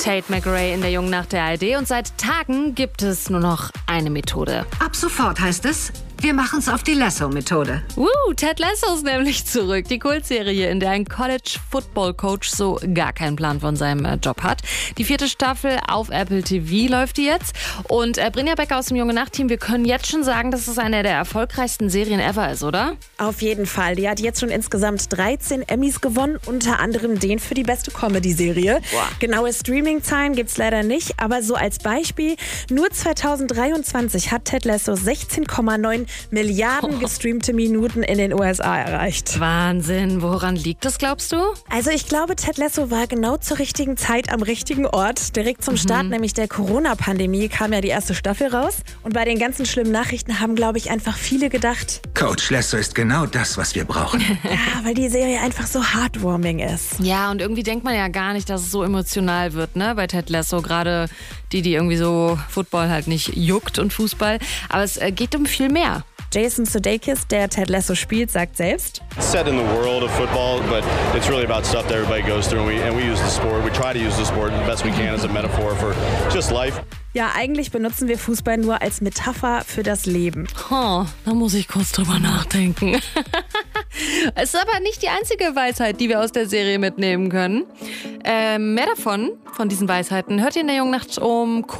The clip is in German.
Tate McRae in der Jungen Nacht der ARD und seit Tagen gibt es nur noch eine Methode. Ab sofort heißt es, wir machen's auf die Lasso-Methode. Ted Lasso ist nämlich zurück. Die Kultserie, in der ein College-Football-Coach so gar keinen Plan von seinem Job hat. Die 4. Staffel auf Apple TV läuft die jetzt. Und Brinja Becker aus dem Junge Nacht-Team, wir können jetzt schon sagen, dass es eine der erfolgreichsten Serien ever ist, oder? Auf jeden Fall. Die hat jetzt schon insgesamt 13 Emmys gewonnen, unter anderem den für die beste Comedy-Serie. Genaue Streaming-Zahlen gibt's leider nicht, aber so als Beispiel, nur 2023 hat Ted Lasso 16,9 Milliarden gestreamte Minuten in den USA erreicht. Wahnsinn. Woran liegt das, glaubst du? Also ich glaube, Ted Lasso war genau zur richtigen Zeit am richtigen Ort. Direkt zum Start, nämlich der Corona-Pandemie, kam ja die erste Staffel raus. Und bei den ganzen schlimmen Nachrichten haben, glaube ich, einfach viele gedacht, Coach Lasso ist genau das, was wir brauchen. ja, weil die Serie einfach so heartwarming ist. Ja, und irgendwie denkt man ja gar nicht, dass es so emotional wird, ne, bei Ted Lasso. Gerade die irgendwie so Football halt nicht juckt und Fußball. Aber es geht um viel mehr. Jason Sudeikis, der Ted Lasso spielt, sagt selbst, It's set in the world of football, but it's really about stuff that everybody goes through, and we use the sport. We try to use the sport the best we can as a metaphor for just life. ja, eigentlich benutzen wir Fußball nur als Metapher für das Leben. Da muss ich kurz drüber nachdenken. Es ist aber nicht die einzige Weisheit, die wir aus der Serie mitnehmen können. Mehr davon, von diesen Weisheiten, hört ihr in der Jungen Nacht um